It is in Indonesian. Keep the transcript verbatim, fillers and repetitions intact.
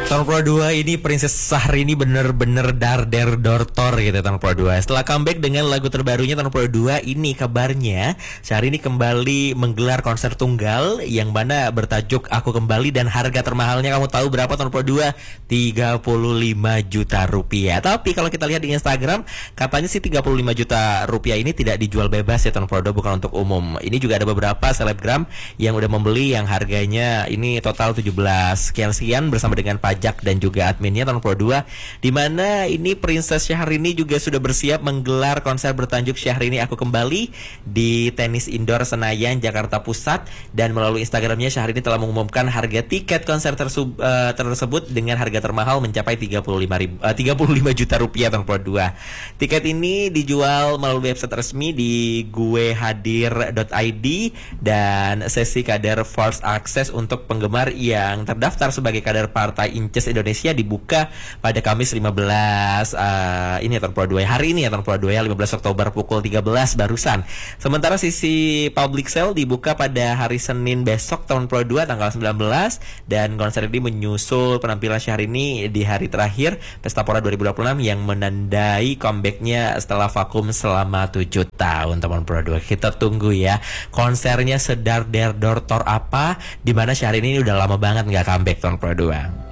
Tahun Pro dua ini Princess Syahrini bener-bener dar der dortor gitu Tahun Pro dua. Setelah comeback dengan lagu terbarunya Tahun Pro dua ini, kabarnya Syahrini kembali menggelar konser tunggal yang mana bertajuk Aku Kembali, dan harga termahalnya kamu tahu berapa Tahun Pro dua? tiga puluh lima juta rupiah. Tapi kalau kita lihat di Instagram, katanya sih tiga puluh lima juta rupiah ini tidak dijual bebas ya Tahun Pro dua, bukan untuk umum. Ini juga ada beberapa selebgram yang udah membeli yang harganya ini total tujuh belas sekian-sekian bersama dengan pajak dan juga adminnya Tahun Pro dua, di mana ini Princess Syahrini juga sudah bersiap menggelar konser bertajuk Syahrini Aku Kembali di Tenis Indoor Senayan, Jakarta Pusat. Dan melalui Instagramnya, Syahrini telah mengumumkan harga tiket konser tersub, uh, tersebut dengan harga termahal mencapai tiga puluh lima ribu, uh, tiga puluh lima juta rupiah Tahun Pro dua. Tiket ini dijual melalui website resmi di gue hadir dot i d, dan sesi kader First Access untuk penggemar yang terdaftar sebagai kader Partai Inces Indonesia dibuka pada Kamis lima belas uh, ini Tahun Pro dua, hari ini ya Tahun Pro dua ya, lima belas Oktober pukul tiga belas barusan. Sementara sisi public sale dibuka pada hari Senin besok Tahun Pro dua tanggal sembilan belas, dan konser ini menyusul penampilan Syahrini di hari terakhir Pesta Pora dua ribu dua puluh enam yang menandai comebacknya setelah vakum selama tujuh tahun Tahun Pro dua. Kita tunggu ya konsernya sedar der dortor apa, dimana Syahrini ini udah lama banget nggak comeback Tahun Pro dua.